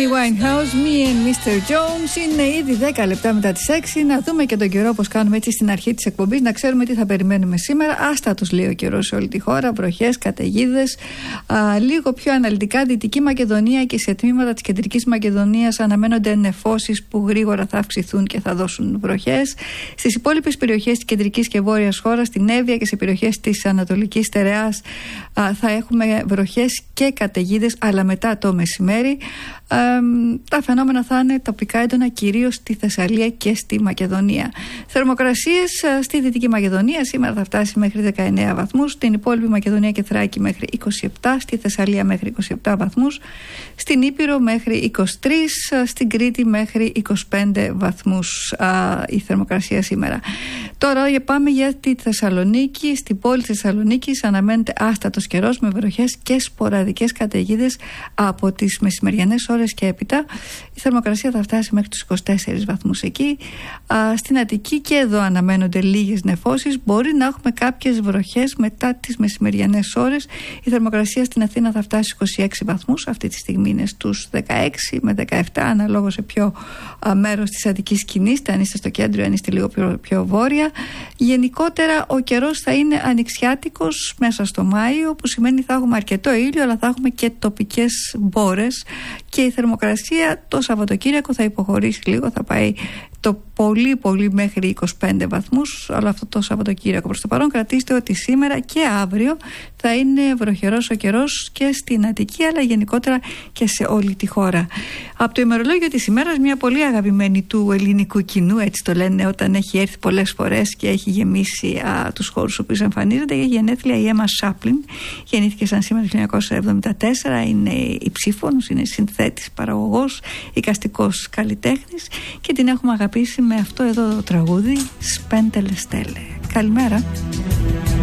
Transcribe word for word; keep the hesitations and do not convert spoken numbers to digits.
Amy Winehouse, Me and μίστερ Jones. Είναι ήδη δέκα λεπτά μετά τις έξι. Να δούμε και τον καιρό, όπως κάνουμε έτσι στην αρχή της εκπομπής, να ξέρουμε τι θα περιμένουμε σήμερα. Άστατος λέει ο καιρός σε όλη τη χώρα. Βροχές, καταιγίδες. Λίγο πιο αναλυτικά, Δυτική Μακεδονία και σε τμήματα της Κεντρικής Μακεδονίας αναμένονται νεφώσεις που γρήγορα θα αυξηθούν και θα δώσουν βροχές. Στις υπόλοιπες περιοχές της κεντρικής και βόρειας χώρας, στην Εύβοια και σε περιοχές της Ανατολικής Στερεάς, θα έχουμε βροχές και καταιγίδες, αλλά μετά το μεσημέρι. Ε, τα φαινόμενα θα είναι τοπικά έντονα κυρίως στη Θεσσαλία και στη Μακεδονία. Θερμοκρασίες στη Δυτική Μακεδονία σήμερα θα φτάσει μέχρι δεκαεννέα βαθμούς, στην υπόλοιπη Μακεδονία και Θράκη μέχρι είκοσι επτά, στη Θεσσαλία μέχρι είκοσι επτά βαθμούς, στην Ήπειρο μέχρι είκοσι τρεις, στην Κρήτη μέχρι είκοσι πέντε βαθμούς α, η θερμοκρασία σήμερα. Τώρα πάμε για τη Θεσσαλονίκη. Στην πόλη της Θεσσαλονίκης αναμένεται άστατος καιρός με βροχές και σποραδικές καταιγίδες από τις μεσημεριανές ώρες και έπειτα. Η θερμοκρασία θα φτάσει μέχρι τους είκοσι τέσσερις βαθμούς εκεί. Α, στην Αττική και εδώ αναμένονται λίγες νεφώσεις. Μπορεί να έχουμε κάποιες βροχές μετά τις μεσημεριανές ώρες. Η θερμοκρασία στην Αθήνα θα φτάσει στους είκοσι έξι βαθμούς. Αυτή τη στιγμή είναι στους δεκαέξι με δεκαεπτά, αναλόγως σε ποιο α, μέρος της Αττικής κινείστε. Αν είστε στο κέντρο, αν είστε λίγο πιο, πιο βόρεια. Γενικότερα ο καιρός θα είναι ανοιξιάτικος μέσα στο Μάιο, που σημαίνει θα έχουμε αρκετό ήλιο, αλλά θα έχουμε και τοπικές μπόρες. Και η θερμοκρασία το Σαββατοκύριακο θα υποχωρήσει λίγο, θα πάει το πολύ πολύ μέχρι είκοσι πέντε βαθμούς, αλλά αυτό το Σαββατοκύριακο. Προς το παρόν κρατήστε ότι σήμερα και αύριο θα είναι βροχερός ο καιρός και στην Αττική, αλλά γενικότερα και σε όλη τη χώρα. Από το ημερολόγιο της ημέρας, μια πολύ αγαπημένη του ελληνικού κοινού, έτσι το λένε όταν έχει έρθει πολλές φορές και έχει γεμίσει α, τους χώρους όπου εμφανίζεται, έχει γενέθλια η Έμα Σάπλιν. Γεννήθηκε σαν σήμερα το χίλια εννιακόσια εβδομήντα τέσσερα, είναι η ψήφωνος, είναι συνθέτης, παραγωγός, εικαστικός καλλιτέχνης και την έχουμε αγαπήσει με αυτό εδώ το τραγούδι Σπέντελε Στέλε. Καλημέρα.